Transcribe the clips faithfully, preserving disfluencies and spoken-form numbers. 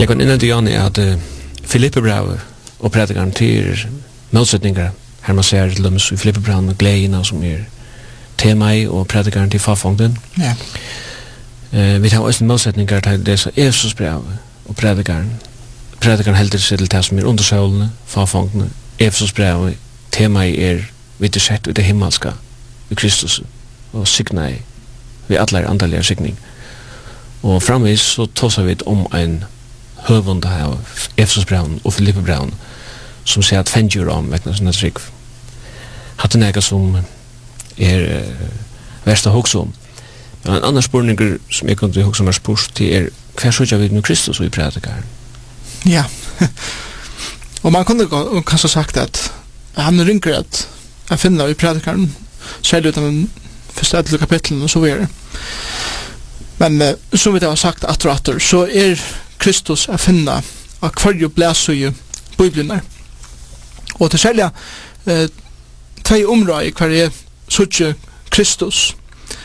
Jeg kan innan til Jan er at uh, Filippe brev og predikeren til motsetninger. Her man ser til dem i Filippe brev gledene som er tema og predikeren til farfongden. Ja. Uh, vi tar også motsetninger til det som Efesos brev og predikeren. Predikeren helder seg til det som er undersølene, farfongdene. Efesos brev, tema er vi er sett ut det himmelska i Kristus og signa i vi alle andalige signing. Og framvis så tåser vi om en høvund av Efesos brev og Filippe brev som sier at fendjur om vekna sånne trygg. Hatt en ega som er uh, verst å hokse om. Men en annan spurninger som jeg kunne hokse om er spurs til er hva sørger vi med Kristus og i predikaren? Ja. Og man kunne kanskje sagt at han ringer at jeg finner i predikaren særlig ut av den første etter kapitlen og så videre. Men uh, som vi da har sagt atter og atter, så er Kristus å finne av hver blæsøye Bibelen er. Og til særlig uh, tvei områder hver er sånn Kristus.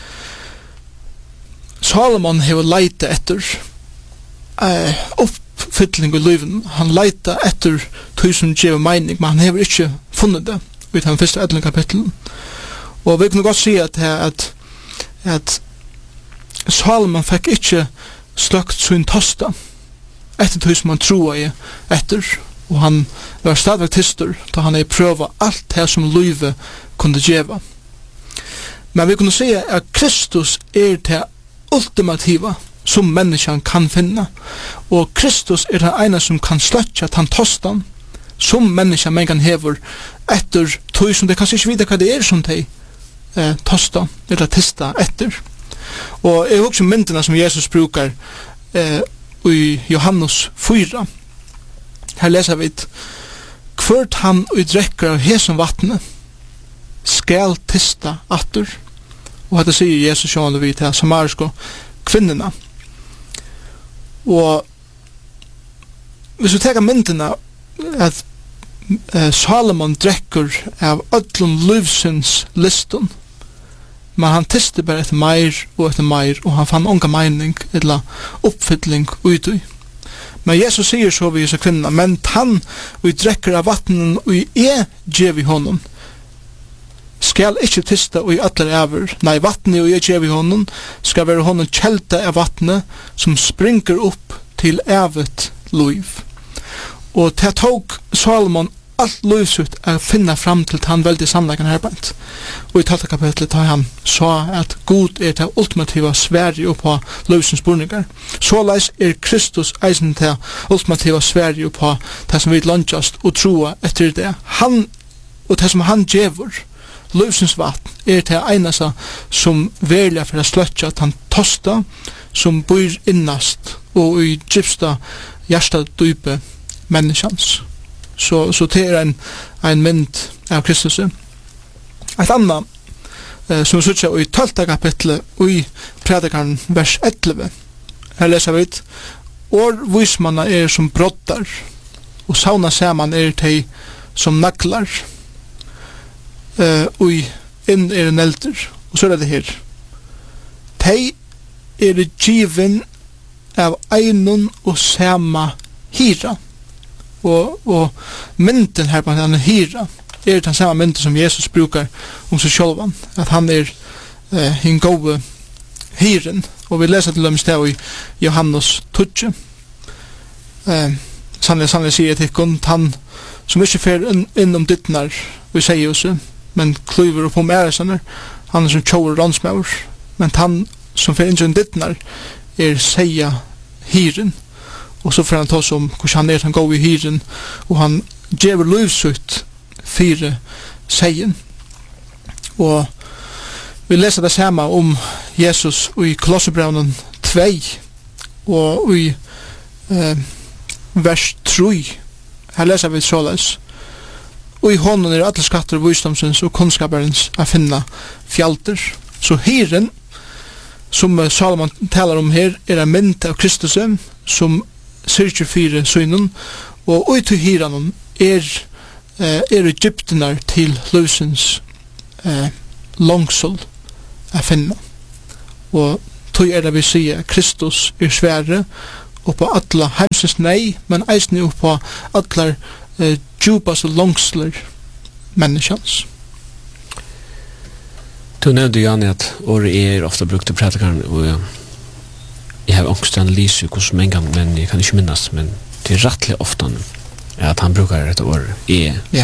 Salomon har leita etter uh, oppfylling i liven. Han leita etter tog som gjør mening, men han har ikke funnet det i den første etter kapitlen. Og vi kan godt si at, at, at Salomon fikk ikke sløkt sin tosta etter tog som han troa i etter, og han var stadigvæk tister da han er prøva alt det som livet kunne gjeva. Men vi kunne si at Kristus er det ultimativa som menneskan kan finna, og Kristus er det ene som kan sløtja tan tostan som menneskan mengan hever etter tog som det kanskje ikke vite hva det er som de eh, tosta eller tista etter. Og jeg husker myndene som Jesus brukar eh, i Johannes fyra. Her leser vi hvert han utrekker av hesen vattnet skal tista atter. Og dette sier Jesus sjående vi til samariske kvinnerna. Og hvis vi tenker myndene at eh, Salomon drekker av öllum livsins listen, men han tiste bare etter meir og etter meir, og han fann onga mening eller oppfylling utui. Men Jesus sier så vi disse kvinnerna, men han vi drekker av vattnen og er gjev i honom, skal ikke tista og i atler over. Nei, vattnet og er gjev i honom skal være honom kjelta av vattnet som springer opp til evet liv. Og til tog Salomon alt løsut er finna fram til han veldig samleggende arbeid. Og i talte kapitlet tar han sa at God er til ultimativa Sverige på løsens spurningar. Såleis er Kristus eisen til ultimativa Sverige på det som vi landjast og troa etter det. Han, og det som han djevur, løsens vatten, er til einasa som verlig for å sløtja at han tosta, som bor innast og i gypsta hjärsta dype menneskans. Så, så det er en, en mynd av Kristus. Et annet, eh, som vi sier i tolvte kapitlet, i predikaren vers elleve, her leser vi ut, «Årvismanna er som brottar, og sauna saman er tei som naglar, eh, og inn er en elder». Og så er det her. «Tei er given av einon og sama hira». Og, og mynden her på denne hira er den samme mynden som Jesus brukar om seg sjálvan, at han er eh, en gode hiren, og vi leser til dem i sted i Johannes tolv. Eh, sannelig, sannelig sier jeg til kun, han som ikke fer inn, innom dittnar vi sier oss, men klyver opp om æresene, han er som tjover rannsmauer, men han som fer innom dittnar er seia hiren. Og så får han ta oss om hvordan han er, han går i hyren, og han gjør livsut fire seien. Og vi leser det samme om Jesus i Kolossebrevnen to, og i eh, vers tre. Her leser vi såleis. Og i hånden er alle skatter og visdomsens og kunnskaperens å finne fjalter. Så hyren, som Salomon taler om her, er en mynd av Kristus, som syrkjer fire synen, og ut til hyranen er, eh, er egyptenar til løsens eh, langsål å finne. Og tog er det vi sier Kristus er svære, upp på alla heimsens nei, men eisne upp på alla uh, djupas og langsler menneskjans. Du nevnte, Jan, at året er ofta brukt til prædikaren, og jeg har angst til analyse hos mange, men jeg kan ikke minnes, men det er rettelig ofta at han brukar dette året. Er. Ja.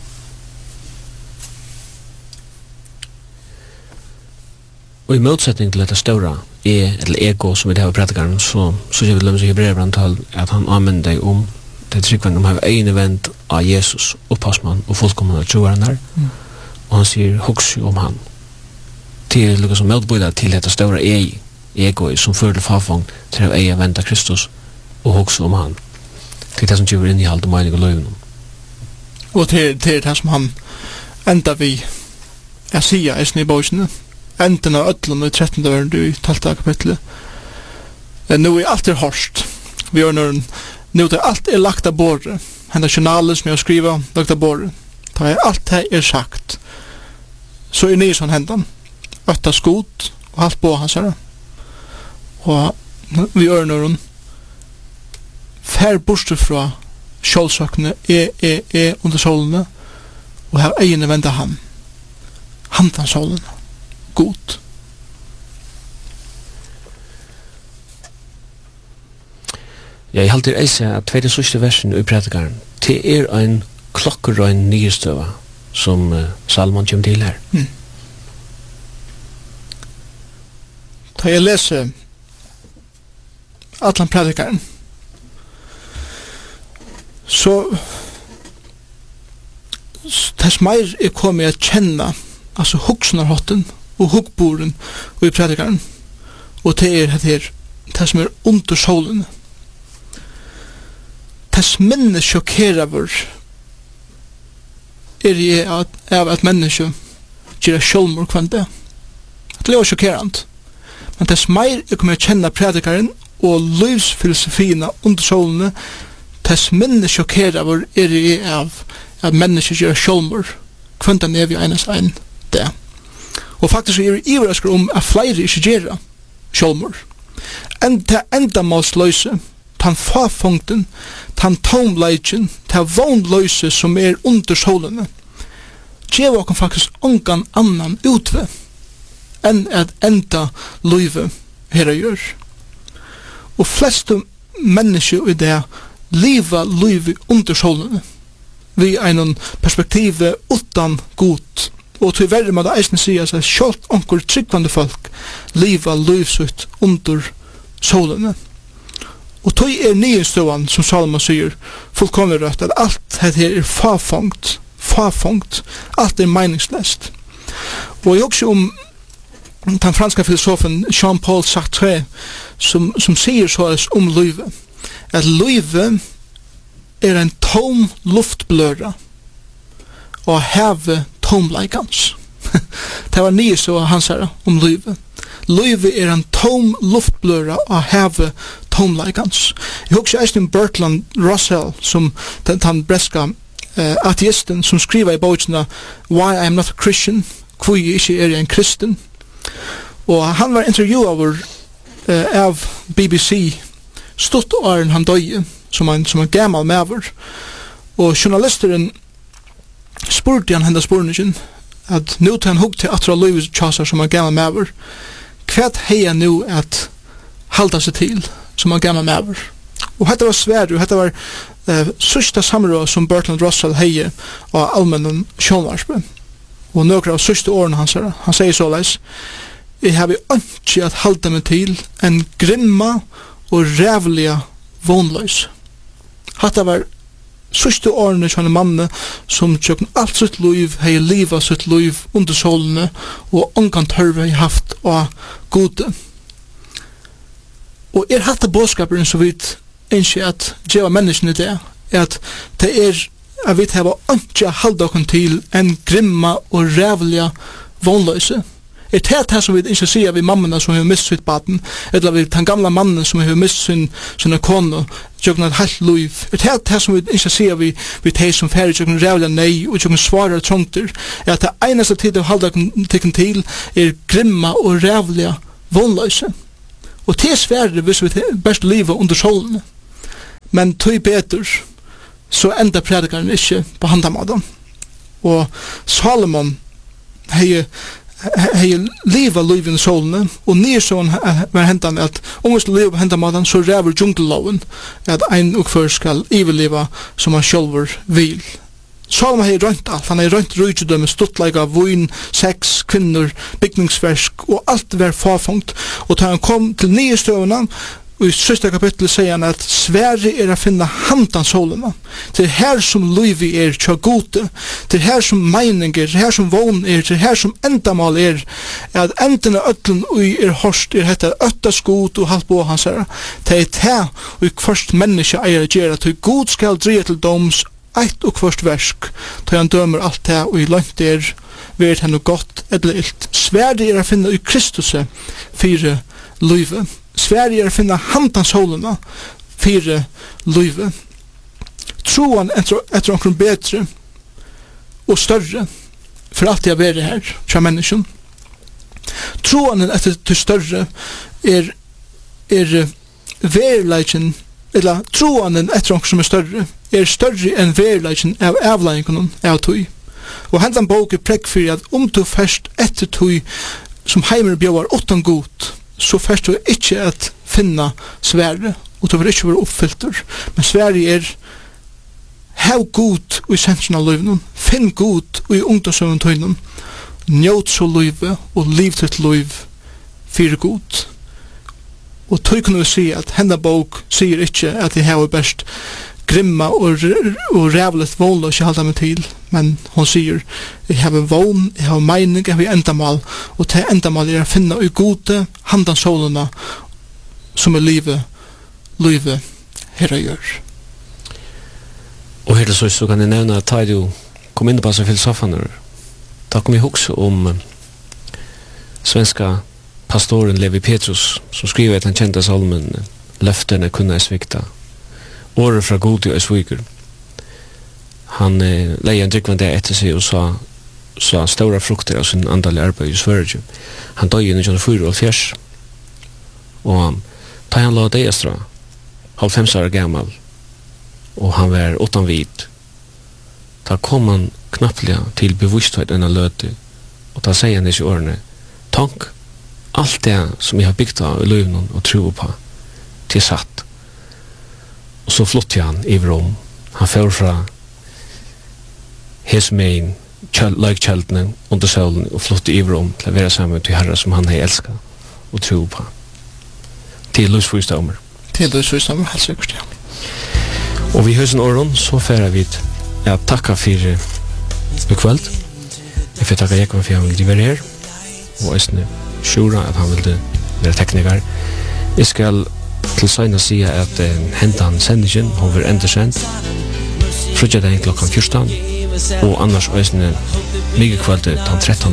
Og i motsetning til dette større er, eller ego som vi det har i prædikaren, så så jeg vil lømme seg i brevbrantal at han anvender deg om det tryggvann om han har ene vent av Jesus, opphavsmann og fullkomne troeren der, mm. og han sier hugsi om han. Til lukka som medbøyda til dette større eg, ego som fører til fafong til å eie vent av Kristus og hugsi om han. Til det som gjør inn i alt og mening og løgn. Og til, til det som han enda vi jeg sier eisen i bøysene, enden av ødlund i trettende verden i tolvte kapitlet. Nå er alt er hårst. Vi gjør når nå er alt er lagt av båret. Henda journaler som jeg har skrivet, lagt av båret. Da er alt det er sagt. Så er nye sånn hendan. Øtta skot og alt på hans herre. Og vi gjør når fær borster fra kjølsøkene er, er, er under solene og har egene vendt han. Hantan solene. God. Ja, jeg halter eise at tredje sørste versen i prædikaren til er en klokkerøyn nyrestøva som uh, Salomon kommer til her. Mm. Da jeg leser atlan prædikaren så tess meir er kommet å kjenne altså hugsnarhotten og huggboren og i prædikaren og det er det her det som er under solen tess minne sjokkeraver er det at, av at menneske gjør sjølmor kvann det det er sjokkerant men tess meir er kommer å kjenne prædikaren og livsfilosofina under solene tess minne sjokkeraver er det av at menneske gjør sjølmor kvann det er vi eines ein det og faktisk er det ivrasker om at flere ikke gjør sjølmor enn til endamålsløse tan fafongten, tan tomleitjen, tan vonløse som er under solene, gjør okken faktisk ongan annan utve enn at enda løyve her gjør. Og fleste mennesker i det liva løyve under solene, vi er en perspektiv utan god, og til verre må det eisne sier at sjålt onker tryggvande folk liva løyvsut under solene. Og tog er nyeståan, som Salomon sier, fullkomlig rødt, at alt dette er fafongt, fafongt, alt er meningsløst. Og jeg også om den franske filosofen Jean-Paul Sartre, som, som sier så om løyve, at løyve er en tom luftbløra, og heve tomleikans. Det var nyeståan han sier om løyve. Løyve er en tom luftbløra og heve tomleikans. Jeg husker eisen Bertrand Russell, som den, den breska uh, ateisten, som skriver i bøkene Why I am not a Christian, hvor jeg ikke er en kristen. Og han var intervjuet over uh, av B B C stort åren han døye, som en, som en gammal maver. Og journalisteren spurte han hendas spurningen, at nu til han hugg til atra løyve tjasar som en gammal maver, hva heia nu at halda seg til som en gammal maver. Og dette var svært, og dette var uh, sørste samråd som Bertrand Russell heie av allmennan sjånvarspe. Og nøkra av sørste årene hans her, han sier såleis, jeg har ikke at halda meg til en grimma og rævliga vonløys. Dette var sørste årene kjønne manne som tjøkken alt sitt liv, hei liva sitt liv under solene, og ongan tørve hei haft av gode. Og er hatt av bådskaperen så vidt innskje at djeva menneskene det, er at det er at vi har ikke halda okken til en grimma og rævliga vonløse. Er det det som vi ikke sier vi mammene som har mist sitt baden, eller vi den gamla mannen som har mist sin, sin kone, tjøkken et halvt liv. Er det det som vi ikke sier vi, vi de som færre tjøkken rævliga nei, og tjøkken svarer trångter, er at det eneste tid å halda okken til er grimma og rævliga vonløse. Og det er svære hvis vi best livet under solen. Men tog betur, så enda predikaren ikke på handamaden. Og Salomon hei hei livet livet under solen, og nye sånn var hentan at om vi skal live på handamaden, så ræver djungleloven at ein ukfør skal iverliva som han sjølver vil. Salomon hei rønt alt, han hei rønt rujtjudømme, stuttleika, voin, sex, kvinner, bygningsversk, og alt var fafungt. Og da han kom til nye støvene, og i siste kapittel sier han at Sverige er å finne handan solene. Det er her som livi er tja gode, det er her som meining er, det er her som vogn er, det er her som endamal er, at endene øtlen ui er horst, er hette øtta skot og halvt på hans her. Det er det ui først menneske eier gjerra, til god skal dreie til doms, eit og kvart versk, til han dømer alt det, og i langt er, vet henne godt eller ilt. Sverige er å finne i Kristus fire livet. Sverige er å finne handans holene fire livet. Troen etter, etter omkring bedre og større for alt jeg være her, fra mennesken. Troen etter til større er, er verleiken, eller troen etter omkring som er større, er større enn verleiken av avleggingen av tog. Og hendan bok er prekk for at om du først etter tog som heimer bjøver åttan god, så først du ikke at finna svære, og du vil ikke være oppfylter. Men svære er hev god i sensen av livet, finn god i ungdomsøven tøynen, njøt så livet og liv til et liv fire god. Og tøy kunne vi si at hendan bok sier ikke at jeg har best grimma og, og rævlet vål og ikke halda meg til, men hon sier jeg har en vån, jeg har meining, jeg har endamal, og til endamal er å finne i gode handansålene som er livet, livet herre gjør. Og her så, så kan jeg nevne at da du kom inn på seg filosofene, da kom jeg huske om svenska pastoren Levi Petrus, som skriver at han kjente salmen løftene kunne jeg svikta. Året fra god til Øsviker. Han eh, leie en drikvann det etter seg og sa, sa stora frukter av sin andalige arbeid i Sverige. Han døg i nitton fyrtiofyra og da han la det ekstra halvfems år gammal og han var åttan vid, da kom han knapplega til bevissthet enn løte, og da sier han disse årene, tank alt det som jeg har byggt av i løvnen og tro på til satt. Og så flottet han i rom. Han fører fra hes mein løykjeldene under sølen og flottet i rom til å være sammen til herre som han har elsket og tro på. Til løsfyrstdommer. Til løsfyrstdommer, helt sikkert, ja. Og vi høres en åren, så fører vi ja, takka for i kveld. Jeg får takka Jekvann for han vil være her. Og Østene Sjura at han vil være tekniker. Jeg skal til Søyna sier at uh, hentan sendingen hun vil enda sendt frutja den klokkan fjortan og annars Østene mye kveld den tretton